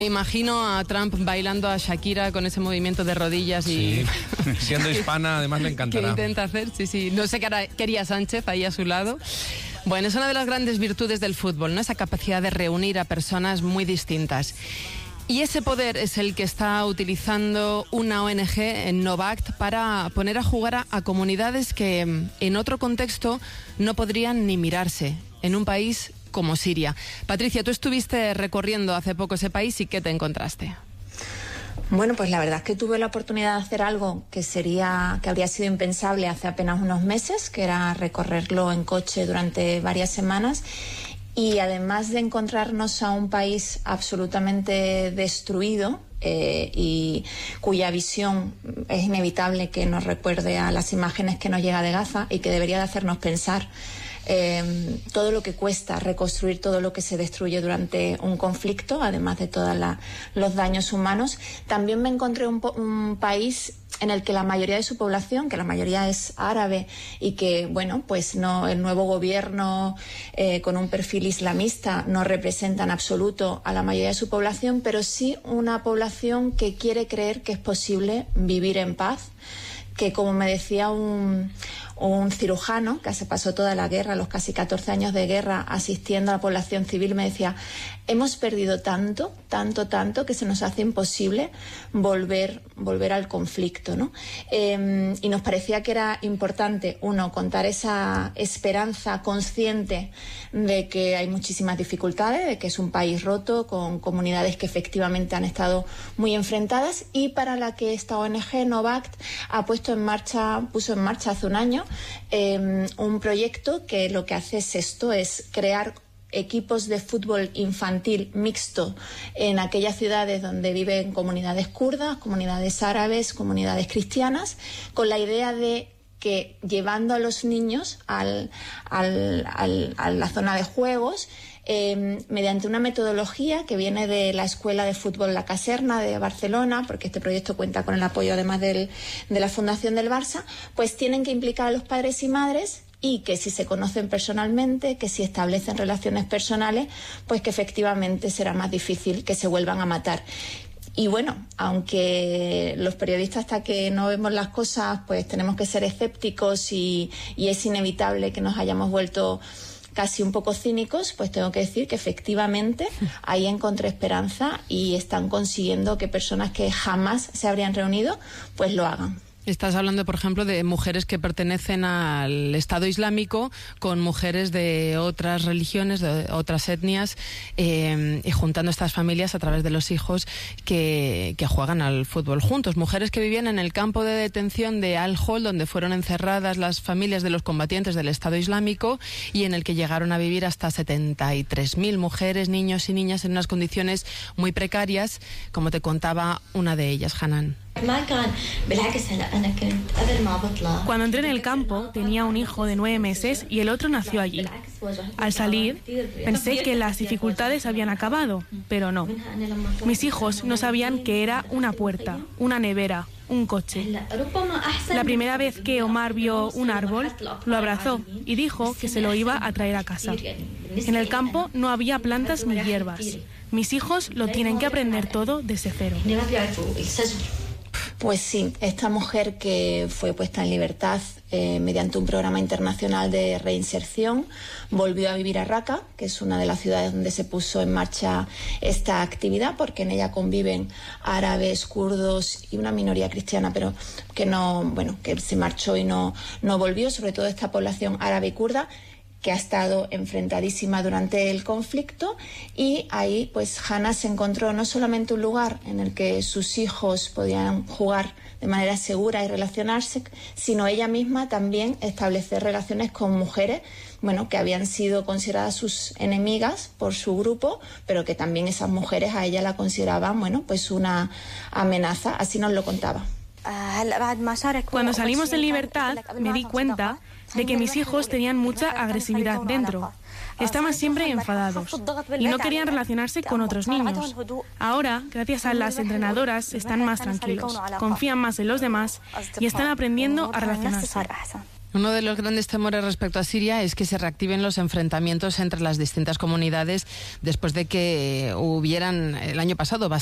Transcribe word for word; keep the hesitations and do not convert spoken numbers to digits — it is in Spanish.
Imagino a Trump bailando a Shakira con ese movimiento de rodillas y... Sí. Siendo hispana, además le encantará. ¿Qué intenta hacer? Sí, sí. No sé qué hará, qué haría Sánchez ahí a su lado. Bueno, es una de las grandes virtudes del fútbol, ¿no? Esa capacidad de reunir a personas muy distintas. Y ese poder es el que está utilizando una O N Ge, en Novact, para poner a jugar a, a comunidades que en otro contexto no podrían ni mirarse, en un país como Siria. Patricia, tú estuviste recorriendo hace poco ese país y ¿qué te encontraste? Bueno, pues la verdad es que tuve la oportunidad de hacer algo que sería, que habría sido impensable hace apenas unos meses, que era recorrerlo en coche durante varias semanas. Y además de encontrarnos a un país absolutamente destruido eh, y cuya visión es inevitable que nos recuerde a las imágenes que nos llega de Gaza y que debería de hacernos pensar eh, todo lo que cuesta reconstruir todo lo que se destruye durante un conflicto, además de todos los daños humanos, también me encontré un, un país en el que la mayoría de su población, que la mayoría es árabe y que, bueno, pues no, el nuevo gobierno eh, con un perfil islamista no representa en absoluto a la mayoría de su población, pero sí una población que quiere creer que es posible vivir en paz, que, como me decía un, un cirujano que se pasó toda la guerra, los casi catorce años de guerra, asistiendo a la población civil, me decía, hemos perdido tanto, tanto, tanto, que se nos hace imposible volver, volver al conflicto, ¿no? Eh, y nos parecía que era importante, uno, contar esa esperanza consciente de que hay muchísimas dificultades, de que es un país roto, con comunidades que efectivamente han estado muy enfrentadas, y para la que esta O N Ge, Novact, ha puesto en marcha, puso en marcha hace un año eh, un proyecto que lo que hace es esto, es crear equipos de fútbol infantil mixto en aquellas ciudades donde viven comunidades kurdas, comunidades árabes, comunidades cristianas, con la idea de que llevando a los niños al, al, al, a la zona de juegos, eh, mediante una metodología que viene de la Escuela de Fútbol La Caserna de Barcelona, porque este proyecto cuenta con el apoyo además del, de la Fundación del Barça, pues tienen que implicar a los padres y madres, y que si se conocen personalmente, que si establecen relaciones personales, pues que efectivamente será más difícil que se vuelvan a matar. Y bueno, aunque los periodistas, hasta que no vemos las cosas, pues tenemos que ser escépticos y, y es inevitable que nos hayamos vuelto casi un poco cínicos, pues tengo que decir que efectivamente ahí encontré esperanza y están consiguiendo que personas que jamás se habrían reunido, pues lo hagan. Estás hablando, por ejemplo, de mujeres que pertenecen al Estado Islámico con mujeres de otras religiones, de otras etnias, eh, y juntando estas familias a través de los hijos que, que juegan al fútbol juntos. Mujeres que vivían en el campo de detención de Al-Hol, donde fueron encerradas las familias de los combatientes del Estado Islámico y en el que llegaron a vivir hasta setenta y tres mil mujeres, niños y niñas en unas condiciones muy precarias, como te contaba una de ellas, Hanan. Cuando entré en el campo tenía un hijo de nueve meses y el otro nació allí. Al salir pensé que las dificultades habían acabado, pero no. Mis hijos no sabían que era una puerta, una nevera, un coche. La primera vez que Omar vio un árbol, lo abrazó y dijo que se lo iba a traer a casa. En el campo no había plantas ni hierbas. Mis hijos lo tienen que aprender todo desde cero. Pues sí, esta mujer que fue puesta en libertad eh, mediante un programa internacional de reinserción volvió a vivir a Raqqa, que es una de las ciudades donde se puso en marcha esta actividad, porque en ella conviven árabes, kurdos y una minoría cristiana, pero que no, bueno, que se marchó y no, no volvió, sobre todo esta población árabe y kurda, que ha estado enfrentadísima durante el conflicto, y ahí pues Hannah se encontró no solamente un lugar en el que sus hijos podían jugar de manera segura y relacionarse, sino ella misma también establecer relaciones con mujeres, bueno, que habían sido consideradas sus enemigas por su grupo, pero que también esas mujeres a ella la consideraban, bueno, pues una amenaza, así nos lo contaba. Cuando salimos en libertad me di cuenta de que mis hijos tenían mucha agresividad dentro. Estaban siempre enfadados y no querían relacionarse con otros niños. Ahora, gracias a las entrenadoras, están más tranquilos, confían más en los demás y están aprendiendo a relacionarse. Uno de los grandes temores respecto a Siria es que se reactiven los enfrentamientos entre las distintas comunidades después de que hubieran el año pasado